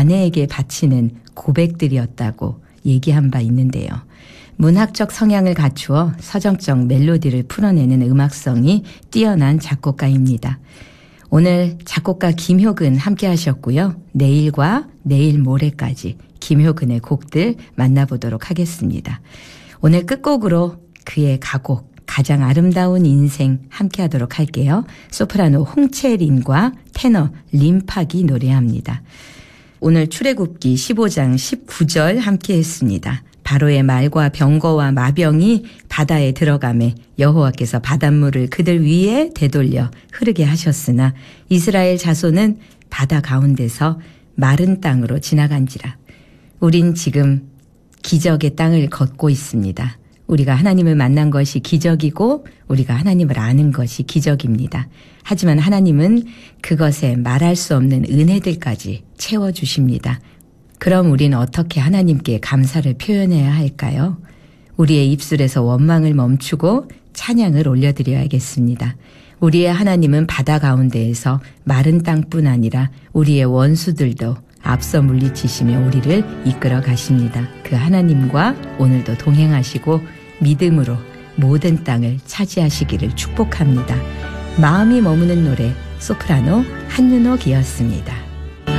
아내에게 바치는 고백들이었다고 얘기한 바 있는데요. 문학적 성향을 갖추어 서정적 멜로디를 풀어내는 음악성이 뛰어난 작곡가입니다. 오늘 작곡가 김효근 함께 하셨고요. 내일과 내일 모레까지 김효근의 곡들 만나보도록 하겠습니다. 오늘 끝곡으로 그의 가곡 가장 아름다운 인생 함께 하도록 할게요. 소프라노 홍채린과 테너 림팍이 노래합니다. 오늘 출애굽기 15장 19절 함께 했습니다. 바로의 말과 병거와 마병이 바다에 들어가매 여호와께서 바닷물을 그들 위에 되돌려 흐르게 하셨으나 이스라엘 자손은 바다 가운데서 마른 땅으로 지나간지라. 우린 지금 기적의 땅을 걷고 있습니다. 우리가 하나님을 만난 것이 기적이고 우리가 하나님을 아는 것이 기적입니다. 하지만 하나님은 그것에 말할 수 없는 은혜들까지 채워주십니다. 그럼 우리는 어떻게 하나님께 감사를 표현해야 할까요? 우리의 입술에서 원망을 멈추고 찬양을 올려드려야겠습니다. 우리의 하나님은 바다 가운데에서 마른 땅뿐 아니라 우리의 원수들도 앞서 물리치시며 우리를 이끌어 가십니다. 그 하나님과 오늘도 동행하시고 믿음으로 모든 땅을 차지하시기를 축복합니다. 마음이 머무는 노래 소프라노 한윤옥이었습니다.